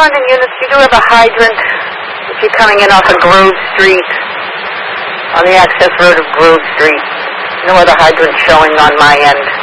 responding units, you do have a hydrant if you're coming in off of Grove Street, on the access road of Grove Street. No other hydrant showing on my end.